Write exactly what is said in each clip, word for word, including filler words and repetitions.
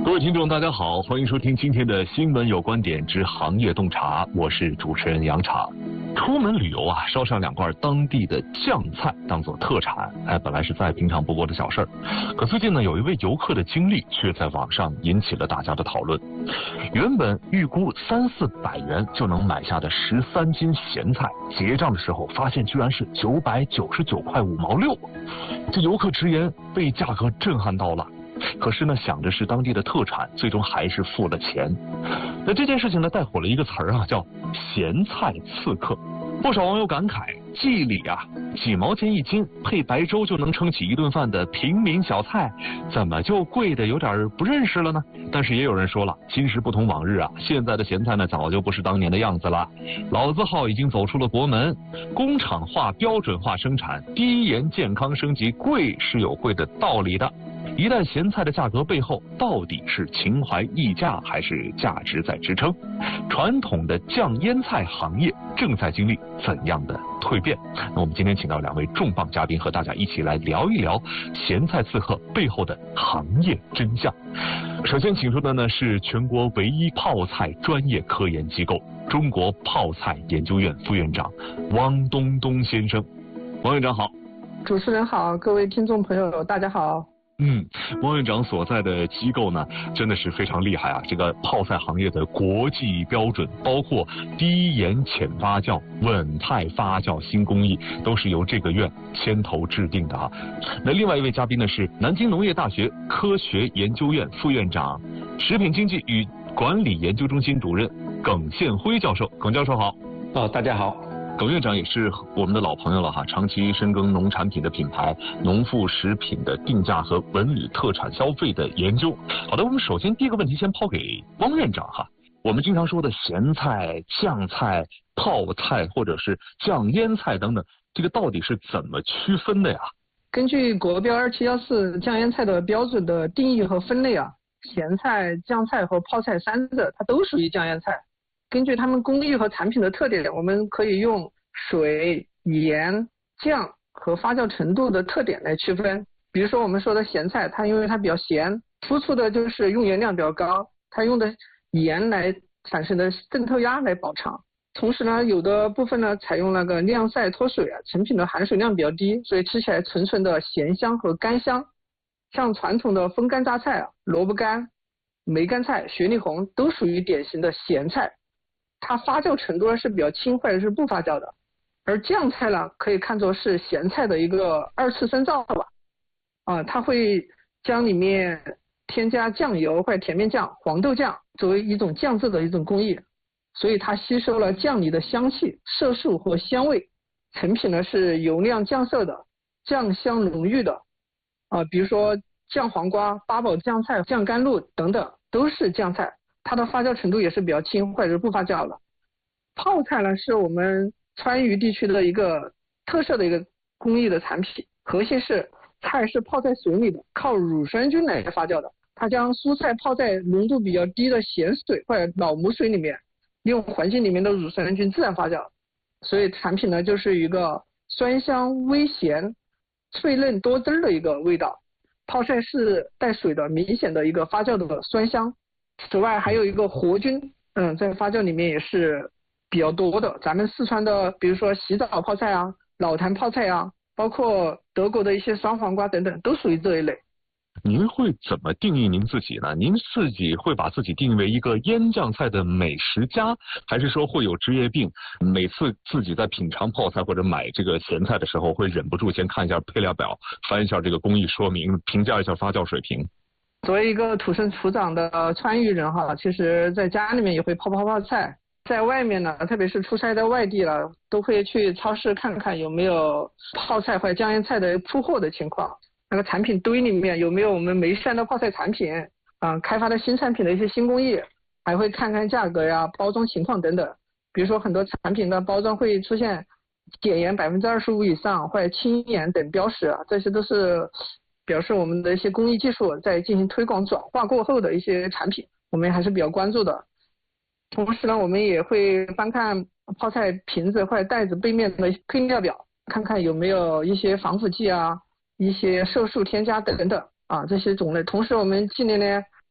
各位听众大家好，欢迎收听今天的新闻有观点之行业洞察，我是主持人杨茶。出门旅游啊，烧上两罐当地的酱菜当做特产，哎，本来是再平常不过的小事儿。可最近呢，有一位游客的经历却在网上引起了大家的讨论。原本预估三四百元就能买下的十三斤咸菜，结账的时候发现居然是九百九十九块五毛六。这游客直言被价格震撼到了。可是呢，想着是当地的特产，最终还是付了钱。那这件事情呢，带火了一个词儿啊，叫咸菜刺客。不少网友感慨，记忆里啊，几毛钱一斤配白粥就能撑起一顿饭的平民小菜，怎么就贵的有点不认识了呢？但是也有人说了，今时不同往日啊，现在的咸菜呢，早就不是当年的样子了。老字号已经走出了国门，工厂化、标准化生产，低盐、健康、升级，贵是有贵的道理的。一袋咸菜的价格背后，到底是情怀溢价，还是价值在支撑？传统的酱腌菜行业正在经历怎样的蜕变？那我们今天请到两位重磅嘉宾，和大家一起来聊一聊咸菜刺客背后的行业真相。首先请出的呢是全国唯一泡菜专业科研机构中国泡菜研究院副院长汪东东先生。汪院长好。 主持人好，各位听众朋友大家好。 嗯，汪院长所在的机构呢，真的是非常厉害啊！这个泡菜行业的国际标准，包括低盐浅发酵、稳态发酵新工艺，都是由这个院牵头制定的啊。那另外一位嘉宾呢，是南京农业大学科学研究院副院长、食品经济与管理研究中心主任耿宪辉教授。耿教授好。 哦，大家好。 耿院长也是我们的老朋友了哈，长期深耕农产品的品牌、农副食品的定价和文旅特产消费的研究。好的，我们首先第一个问题先抛给汪院长哈。我们经常说的咸菜、酱菜、泡菜或者是酱腌菜等等，这个到底是怎么区分的呀？ 根据国标二七一四酱腌菜的标准的定义和分类啊，咸菜、酱菜和泡菜三者它都属于酱腌菜。根据它们工艺和产品的特点，我们可以用水、盐、酱和发酵程度的特点来区分。比如说我们说的咸菜，它因为它比较咸，突出的就是用盐量比较高，它用的盐来产生的渗透压来保长。同时呢，有的部分呢采用那个晾晒脱水啊，成品的含水量比较低，所以吃起来纯纯的咸香和干香。像传统的风干榨菜啊，萝卜干、梅干菜、雪里红都属于典型的咸菜。它发酵程度是比较轻或者是不发酵的，而酱菜呢，可以看作是咸菜的一个二次深造吧。啊，它会将里面添加酱油或者甜面酱、黄豆酱作为一种酱制的一种工艺，所以它吸收了酱里的香气、色素和香味，成品呢是油亮酱色的，酱香浓郁的。啊，比如说酱黄瓜、八宝酱菜、酱甘露等等，都是酱菜。它的发酵程度也是比较轻或者是不发酵的。泡菜呢是我们川渝地区的一个特色的一个工艺的产品，核心是菜是泡在水里的，靠乳酸菌来发酵的。它将蔬菜泡在浓度比较低的咸水或者老母水里面，用环境里面的乳酸菌自然发酵，所以产品呢就是一个酸香微咸、脆嫩多汁的一个味道。泡菜是带水的，明显的一个发酵的酸香。此外还有一个活菌，嗯，在发酵里面也是比较多的。咱们四川的，比如说洗澡泡菜啊、老坛泡菜啊，包括德国的一些酸黄瓜等等，都属于这一类。 您会怎么定义您自己呢？您自己会把自己定义为一个腌酱菜的美食家，还是说会有职业病，每次自己在品尝泡菜或者买这个咸菜的时候，会忍不住先看一下配料表，翻一下这个工艺说明，评价一下发酵水平？ 作为一个土生土长的川渝人哈，其实在家里面也会泡泡泡菜，在外面呢，特别是出差在外地了，都会去超市看看有没有泡菜或者酱腌菜的出货的情况，那个产品堆里面有没有我们梅山的泡菜产品啊、呃，开发的新产品的一些新工艺，还会看看价格呀、包装情况等等。比如说很多产品的包装会出现碘盐百分之二十五以上或者轻盐等标识啊，这些都是表示我们的一些工艺技术在进行推广转化过后的一些产品，我们还是比较关注的。同时呢，我们也会翻看泡菜瓶子或者袋子背面的配料表，看看有没有一些防腐剂啊、一些色素添加等等啊这些种类。同时我们近年呢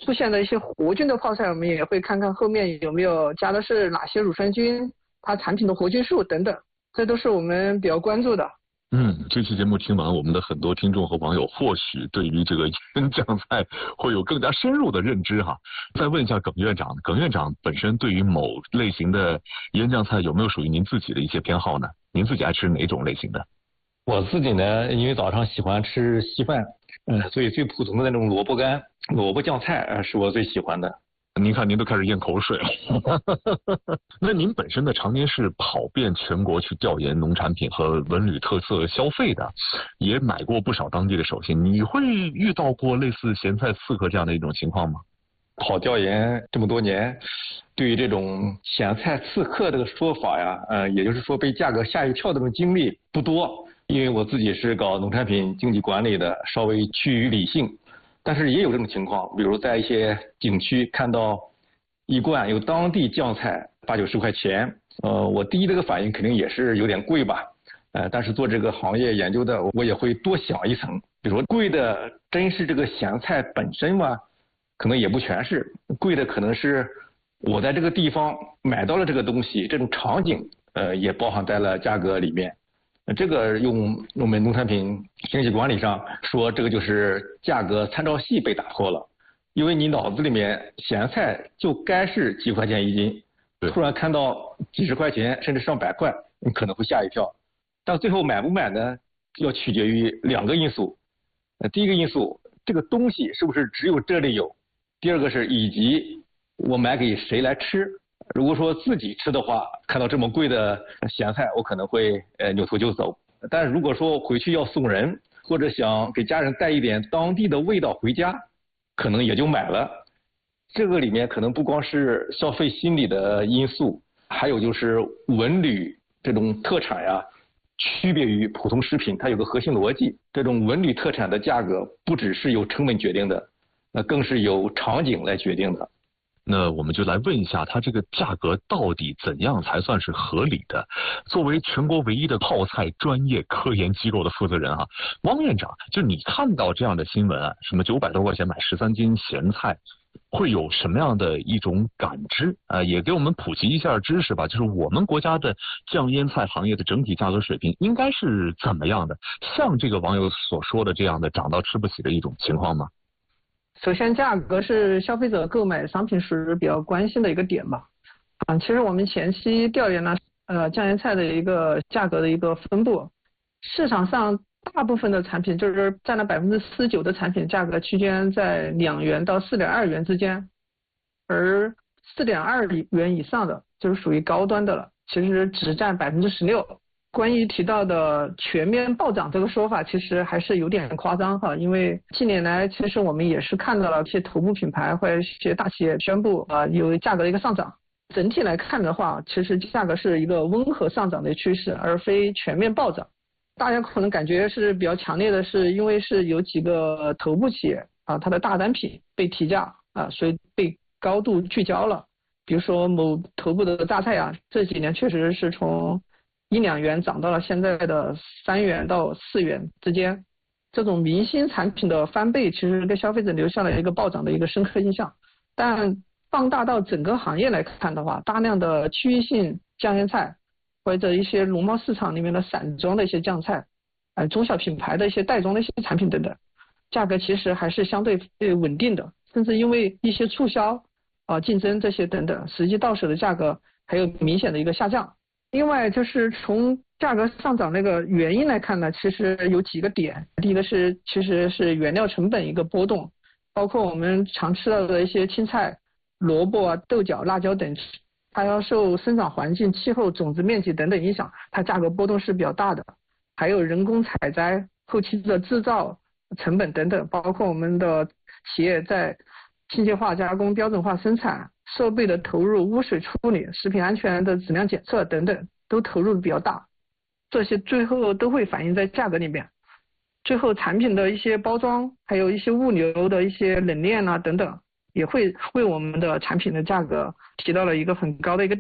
出现的一些活菌的泡菜，我们也会看看后面有没有加的是哪些乳酸菌，它产品的活菌数等等，这都是我们比较关注的。 嗯，这期节目听完，我们的很多听众和网友或许对于这个腌酱菜会有更加深入的认知哈。再问一下耿院长，耿院长本身对于某类型的腌酱菜有没有属于您自己的一些偏好呢？您自己爱吃哪种类型的？ 我自己呢，因为早上喜欢吃稀饭，嗯，所以最普通的那种萝卜干、萝卜酱菜，呃，是我最喜欢的。 您看，您都开始咽口水了。那您本身呢，常年是跑遍全国去调研农产品和文旅特色消费的，也买过不少当地的手信。你会遇到过类似咸菜刺客这样的一种情况吗？ 跑调研这么多年，对于这种咸菜刺客这个说法呀，呃，也就是说被价格吓一跳的这种经历不多，因为我自己是搞农产品经济管理的，稍微趋于理性。但是也有这种情况，比如在一些景区看到一罐有当地酱菜八九十块钱，呃，我第一这个反应肯定也是有点贵吧，呃，但是做这个行业研究的，我也会多想一层，比如说贵的真是这个咸菜本身吗？可能也不全是，贵的可能是我在这个地方买到了这个东西，这种场景，呃，也包含在了价格里面。这个用我们农产品经济管理上说，这个就是价格参照系被打破了，因为你脑子里面咸菜就该是几块钱一斤，突然看到几十块钱甚至上百块，你可能会吓一跳。但最后买不买呢，要取决于两个因素。呃，第一个因素，这个东西是不是只有这里有？第二个是以及我买给谁来吃。如果说自己吃的话，看到这么贵的咸菜，我可能会呃扭头就走。但如果说回去要送人，或者想给家人带一点当地的味道回家，可能也就买了。这个里面可能不光是消费心理的因素，还有就是文旅这种特产呀，区别于普通食品，它有个核心逻辑。这种文旅特产的价格不只是由成本决定的，那更是由场景来决定的。 那我们就来问一下，它这个价格到底怎样才算是合理的？作为全国唯一的泡菜专业科研机构的负责人啊，汪院长，就你看到这样的新闻啊，什么九百多块钱买十三斤咸菜，会有什么样的一种感知啊、呃？也给我们普及一下知识吧。就是我们国家的酱腌菜行业的整体价格水平应该是怎么样的？像这个网友所说的这样的涨到吃不起的一种情况吗？ 首先，价格是消费者购买商品时比较关心的一个点吧。啊，其实我们前期调研了呃酱腌菜的一个价格的一个分布，市场上大部分的产品就是占了百分之四十九的产品价格区间在两元到四点二元之间，而四点二元以上的就是属于高端的了，其实只占百分之十六。关于提到的全面暴涨这个说法，其实还是有点夸张哈，因为近年来其实我们也是看到了一些头部品牌或者一些大企业宣布啊、呃、有价格的一个上涨。整体来看的话，其实价格是一个温和上涨的趋势，而非全面暴涨。大家可能感觉是比较强烈的是，因为是有几个头部企业啊，它的大单品被提价啊，所以被高度聚焦了。比如说某头部的榨菜啊，这几年确实是从一两元涨到了现在的三元到四元之间，这种明星产品的翻倍，其实给消费者留下了一个暴涨的一个深刻印象。但放大到整个行业来看的话，大量的区域性酱腌菜或者一些农贸市场里面的散装的一些酱菜，呃，中小品牌的一些袋装的一些产品等等，价格其实还是相对稳定的，甚至因为一些促销啊、呃、竞争这些等等，实际到手的价格还有明显的一个下降。另外就是从价格上涨那个原因来看呢，其实有几个点。第一个是其实是原料成本一个波动，包括我们常吃到的一些青菜、萝卜啊、豆角、辣椒等，它要受生长环境、气候、种子面积等等影响，它价格波动是比较大的。还有人工采摘、后期的制造成本等等，包括我们的企业在机械化加工、标准化生产、设备的投入、污水处理、食品安全的质量检测等等，都投入的比较大，这些最后都会反映在价格里面。最后产品的一些包装，还有一些物流的一些冷链啊等等，也会为我们的产品的价格提到了一个很高的一个点。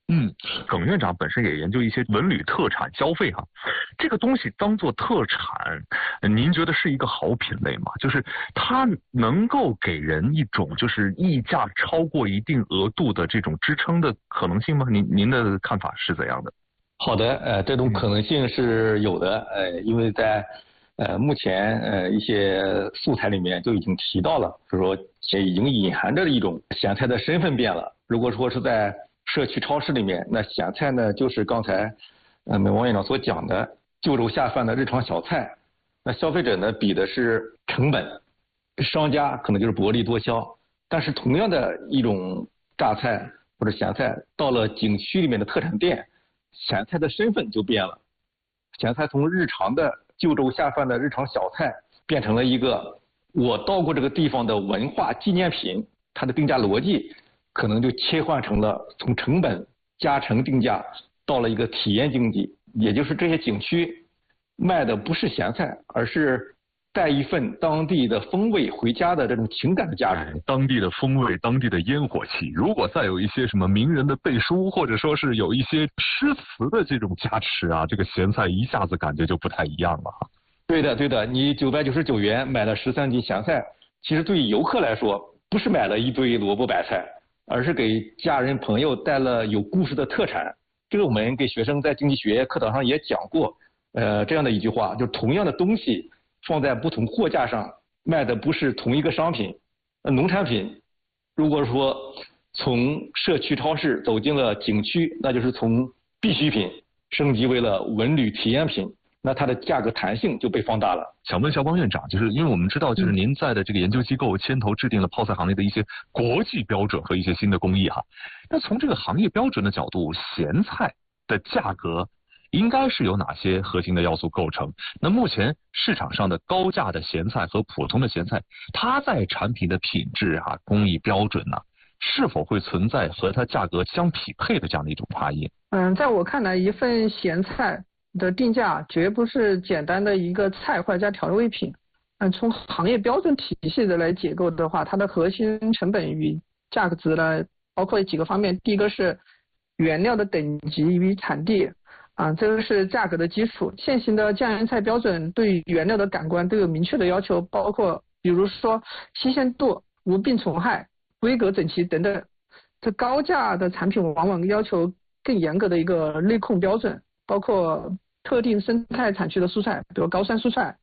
嗯，耿院长本身也研究一些文旅特产消费哈，这个东西当做特产，您觉得是一个好品类吗？就是它能够给人一种就是溢价超过一定额度的这种支撑的可能性吗？您您的看法是怎样的？ 好的，呃，这种可能性是有的，呃，因为在呃目前呃一些素材里面就已经提到了，就是说也已经隐含着一种咸菜的身份变了。如果说是在社区超市里面，那咸菜呢就是刚才呃美王院长所讲的就肉下饭的日常小菜，那消费者呢比的是成本，商家可能就是薄利多销。但是同样的一种榨菜或者咸菜，到了景区里面的特产店，咸菜的身份就变了，咸菜从日常的就肉下饭的日常小菜，变成了一个我到过这个地方的文化纪念品，它的定价逻辑可能就切换成了从成本加成定价到了一个体验经济，也就是这些景区卖的不是咸菜，而是带一份当地的风味回家的这种情感的价值。 哎，当地的风味，当地的烟火气，如果再有一些什么名人的背书，或者说是有一些诗词的这种加持啊，这个咸菜一下子感觉就不太一样了哈。 对的，对的，你九百九十九元买了十三斤咸菜，其实对于游客来说，不是买了一堆萝卜白菜，而是给家人朋友带了有故事的特产。这个我们给学生在经济学课堂上也讲过，呃，这样的一句话，就是同样的东西放在不同货架上卖的不是同一个商品。呃，农产品如果说从社区超市走进了景区，那就是从必需品升级为了文旅体验品，那它的价格弹性就被放大了。 想问肖邦院长，就是因为我们知道，就是您在的这个研究机构牵头制定了泡菜行业的一些国际标准和一些新的工艺哈。那从这个行业标准的角度，咸菜的价格应该是有哪些核心的要素构成？那目前市场上的高价的咸菜和普通的咸菜，它在产品的品质啊、工艺标准呢、啊，是否会存在和它价格相匹配的这样的一种差异？ 嗯，在我看来，一份咸菜的定价绝不是简单的一个菜或者加调味品。嗯，从行业标准体系的来解构的话，它的核心成本与价格值呢，包括几个方面。第一个是原料的等级与产地，啊，这个是价格的基础。现行的酱盐菜标准对原料的感官都有明确的要求，包括比如说新鲜度、无病虫害、规格整齐等等。这高价的产品往往要求更严格的一个内控标准，包括特定生态产区的蔬菜，比如高酸蔬菜，